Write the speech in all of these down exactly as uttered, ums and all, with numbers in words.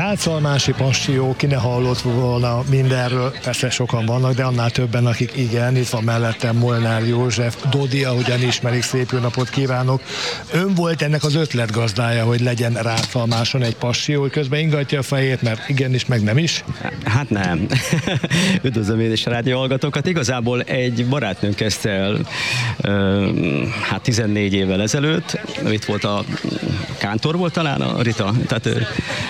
Rácalmási Passió, ki ne hallott volna mindenről, persze sokan vannak, de annál többen, akik igen, itt van mellettem Molnár József, Dodi, ahogyan ismerik, szép jó napot kívánok. Ön volt ennek az ötletgazdája, hogy legyen Rácalmáson egy passió, hogy közben ingatja a fejét, mert igenis, meg nem is? Hát nem. Üdvözlöm én is a rádióhallgatókat. Igazából egy barátnőnk kezdte el hát tizennégy évvel ezelőtt, itt volt a Kántor volt talán a Rita, tehát,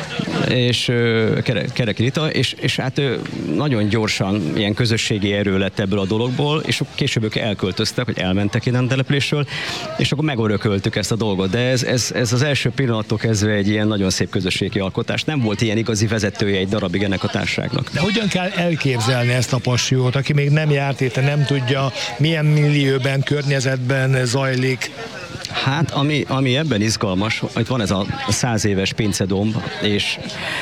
és Kereki Rita, és, és hát nagyon gyorsan ilyen közösségi erő lett ebből a dologból, és később ők elköltöztek, hogy elmentek innen a településről, és akkor megörököltük ezt a dolgot, de ez, ez, ez az első pillanattól kezdve egy ilyen nagyon szép közösségi alkotás. Nem volt ilyen igazi vezetője egy darabig ennek a társaságnak. De hogyan kell elképzelni ezt a passiót, aki még nem járt itt, nem tudja, milyen millióben, környezetben zajlik? Hát, ami, ami ebben izgalmas, hogy van ez a száz éves pincedomb, és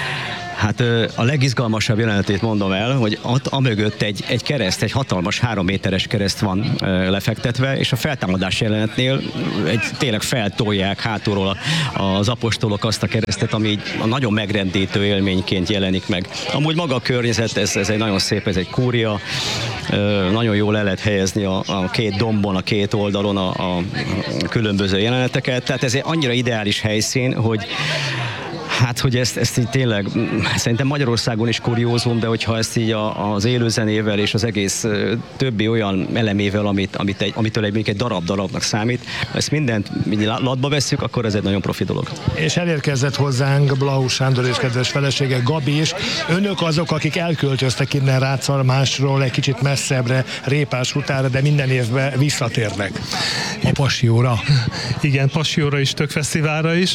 hát a legizgalmasabb jelenetét mondom el, hogy ott amögött egy, egy kereszt, egy hatalmas három méteres kereszt van lefektetve, és a feltámadás jelenetnél egy, tényleg feltolják hátulról az apostolok azt a keresztet, ami így a nagyon megrendítő élményként jelenik meg. Amúgy maga a környezet, ez, ez egy nagyon szép, ez egy kúria, nagyon jól le lehet helyezni a, a két dombon, a két oldalon a, a különböző jeleneteket, tehát ez egy annyira ideális helyszín, hogy hát, hogy ezt, ezt így tényleg, szerintem Magyarországon is kuriózum, de hogyha ezt így a, az élőzenével és az egész többi olyan elemével, amit, amit egy, amitől egy, egy darab-darabnak számít, ezt mindent latba vesszük, akkor ez egy nagyon profi dolog. És elérkezett hozzánk Blau Sándor és kedves felesége Gabi is. Önök azok, akik elköltöztek innen Rácalmásról egy kicsit messzebbre, Répás utára, de minden évben visszatérnek a passióra. Igen, passióra is, Tökfesztiválra is.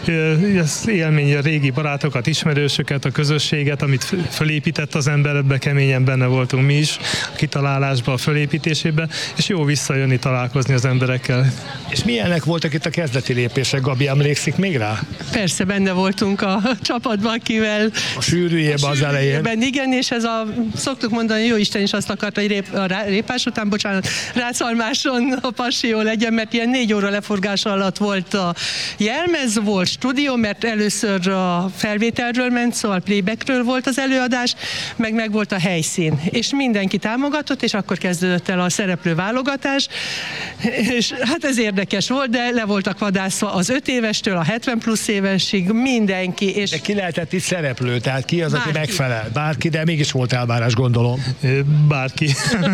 Ez élmény a régi barátokat, ismerősöket, a közösséget, amit fölépített az ember, ebbe keményen benne voltunk mi is, a kitalálásba, a fölépítésében, és jó visszajönni, találkozni az emberekkel. És milyenek voltak itt a kezdeti lépések, Gabi, emlékszik még rá? Persze, benne voltunk a csapatban, akivel... A sűrűjében az elején. Igen, és ez a, szoktuk mondani, jó Isten is azt akarta, hogy rép, a Répás után, bocsánat, Rácalmáson a passió legyen, mert ilyen négy óra leforgás alatt volt a jelmez, volt stúdió, mert először a felvételről ment, szóval playbackről volt az előadás, meg meg volt a helyszín. És mindenki támogatott, és akkor kezdődött el a szereplő válogatás, és hát ez érdekes volt, de le voltak vadászva az öt évestől a hetven plusz évesig mindenki. És de ki lehetett itt szereplő? Tehát ki az, bárki. Aki megfelel? Bárki, de mégis volt elvárás, gondolom. Bárki.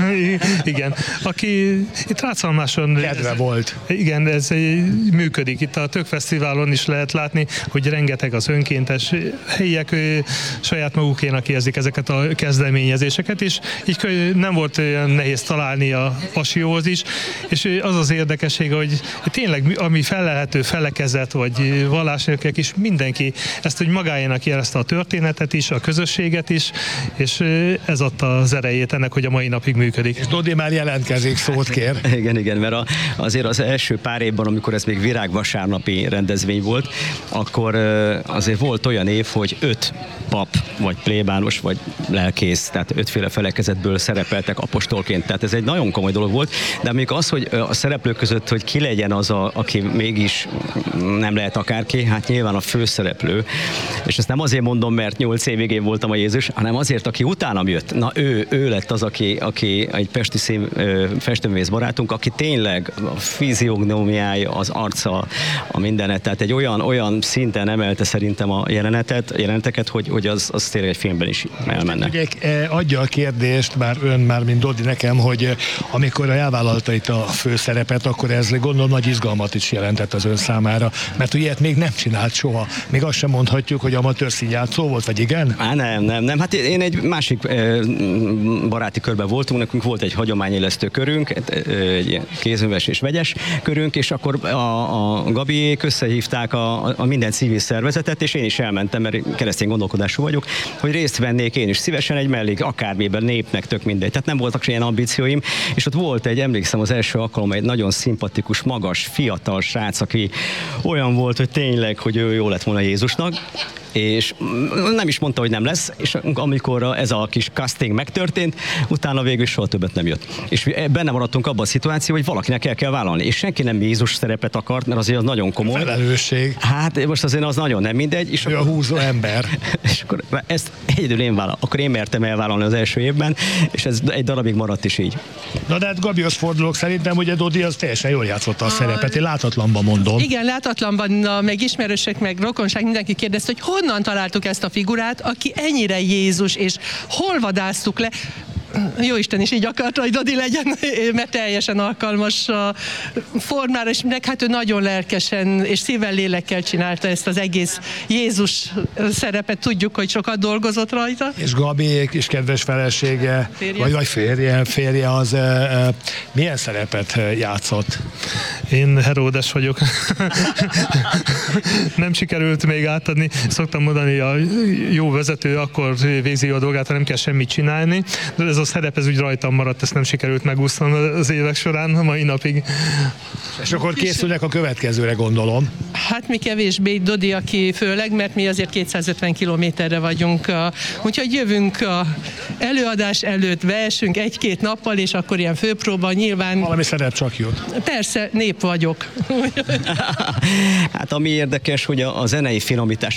Igen. Aki itt Rácalmáson... Kedve volt. Igen, ez működik. Itt a Tökfesztiválon is lehet látni, hogy rengeteg az önkéntes helyiek saját magukénak érzik ezeket a kezdeményezéseket, és így nem volt olyan nehéz találni a passióhoz is, és az az érdekessége, hogy tényleg ami felelhető felekezet, vagy vallásnőkek is, mindenki ezt, hogy magáénak érezte a történetet is, a közösséget is, és ez adta az erejét ennek, hogy a mai napig működik. És Dodi már jelentkezik, szót kér. Igen, igen, mert a, azért az első pár évben, amikor ez még virágvasárnapi rendezvény volt, akkor azért volt olyan év, hogy öt pap, vagy plébános, vagy lelkész, tehát ötféle felekezetből szerepeltek apostolként, tehát ez egy nagyon komoly dolog volt, de amikor az, hogy a szereplők között, hogy ki legyen az, a, aki mégis nem lehet akárki, hát nyilván a főszereplő, és ezt nem azért mondom, mert nyolc évig én voltam a Jézus, hanem azért, aki utánam jött, na ő, ő lett az, aki, aki egy pesti szín, festőművész barátunk, aki tényleg a fiziognomiája, az arca, a mindenet, tehát egy olyan, olyan szinten emelte szerintem a jelenetet, jeleneteket, hogy, hogy az, az tényleg egy filmben is elmenne. Ugye adja a kérdést, már ön, már mint Dodi nekem, hogy amikor elvállalta itt a főszerepet, akkor ez gondolom nagy izgalmat is jelentett az ön számára, mert ugye ilyet még nem csinált soha. Még azt sem mondhatjuk, hogy amatőr színjátszó volt, vagy igen? Á, nem, nem, nem. Hát én egy másik baráti körben voltunk, nekünk volt egy hagyományélesztő körünk, egy kézműves és vegyes körünk, és akkor a, a Gabiék összehívták a, a minden civil szervezetet, és én is elmentem, mert keresztény gondolkodású vagyok, hogy részt vennék én is szívesen egy mellék, akármiben, népnek, tök mindegy. Tehát nem voltak ilyen ambícióim, és ott volt egy, emlékszem az első alkalom, egy nagyon szimpatikus, magas, fiatal srác, aki olyan volt, hogy tényleg, hogy ő jó lett volna Jézusnak, és nem is mondta, hogy nem lesz, és amikor ez a kis casting megtörtént, utána végül soha többet nem jött. És benne maradtunk abban a szituációban, hogy valakinek el kell vállalni, és senki nem Jézus szerepet akart, mert azért az nagyon komoly. Felelősség. Hát most azért az nagyon nem mindegy. És Ő a húzó ember. És akkor ezt egyedül én vállalom. Akkor én mertem elvállalni az első évben, és ez egy darabig maradt is így. Na de hát Gabihoz fordulok, szerintem ugye Dodi az teljesen jól játszotta a szerepet, én látatlanban mondom. Igen, látatlanban a meg ismerősök, meg rokonság mindenki kérdezte, hogy honnan találtuk ezt a figurát, aki ennyire Jézus, és hol vadásztuk le. Jóisten is így akarta, hogy Dodi legyen, mert teljesen alkalmas a formára, és meg hát ő nagyon lelkesen és szívvel, lélekkel csinálta ezt az egész Jézus szerepet. Tudjuk, hogy sokat dolgozott rajta. És Gabi és kedves felesége, Férje. vagy, vagy férje, férje az e, e, milyen szerepet játszott? Én Heródes vagyok. Nem sikerült még átadni. Szoktam mondani, a jó vezető akkor végzi a dolgát, ha nem kell semmit csinálni. De ez a szerep, ez úgy rajtam maradt, ezt nem sikerült megúsznom az évek során, a mai napig. És akkor készülnek a következőre, gondolom. Hát mi kevésbé, Dodi, aki főleg, mert mi azért kétszázötven kilométerre vagyunk. a- Úgyhogy jövünk a előadás előtt, beesünk egy-két nappal, és akkor ilyen főpróba nyilván. Valami szerep csak jut. Persze, nép vagyok. Hát ami érdekes, hogy a, a zenei finomítás